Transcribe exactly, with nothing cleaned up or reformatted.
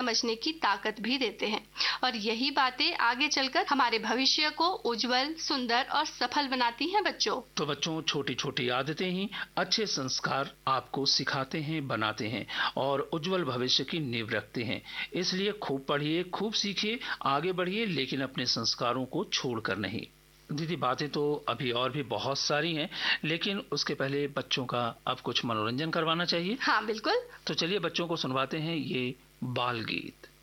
समझने की ताकत भी देते हैं और यही बातें आगे चलकर हमारे भविष्य को उज्जवल, सुंदर और सफल बनाती हैं बच्चों। तो बच्चों, छोटी छोटी आदतें ही अच्छे संस्कार आपको सिखाते हैं, बनाते हैं और उज्जवल भविष्य की नींव रखते हैं। इसलिए खूब पढ़िए, खूब सीखिए, आगे बढ़िए, लेकिन अपने संस्कारों को छोड़कर नहीं। दीदी, बातें तो अभी और भी बहुत सारी हैं, लेकिन उसके पहले बच्चों का अब कुछ मनोरंजन करवाना चाहिए। हाँ बिल्कुल। तो चलिए बच्चों को सुनवाते हैं ये बाल गीत।